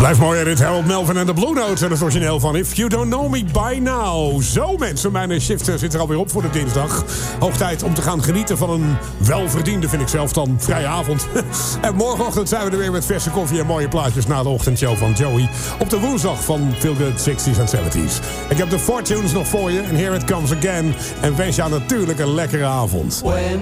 Blijf mooi, dit Harold Melvin en de Blue Notes. En het origineel van If You Don't Know Me By Now. Zo mensen, mijn shift zit er alweer op voor de dinsdag. Hoog tijd om te gaan genieten van een welverdiende, vind ik zelf dan, vrije avond. En morgenochtend zijn we er weer met verse koffie en mooie plaatjes na de ochtendshow van Joey. Op de woensdag van Feel Good 60s en 70s. Ik heb de Fortunes nog voor je en Here It Comes Again. En wens jou natuurlijk een lekkere avond. When